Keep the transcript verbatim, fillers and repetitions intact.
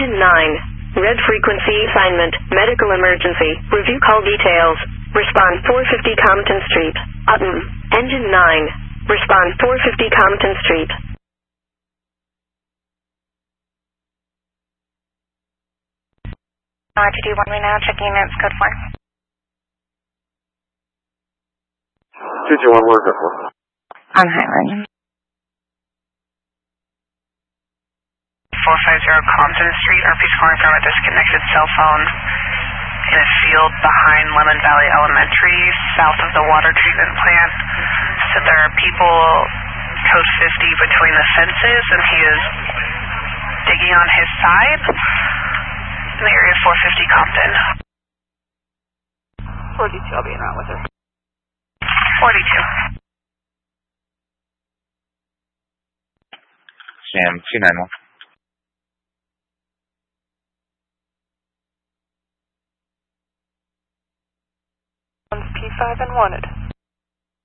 Engine nine. Red frequency assignment. Medical emergency. Review call details. Respond four fifty Compton Street. Upton. Engine nine. Respond four fifty Compton Street. R T D one right now, checking units, code four. two two one, where is it for? On Highland. four five zero Compton Street, R P's calling from a disconnected cell phone in a field behind Lemon Valley Elementary, south of the water treatment plant. So there are people, code fifty, between the fences, and he is digging on his side in the area four fifty Compton. forty-two, I'll be en route with her. forty-two. Sam, two nine one. P five and wanted.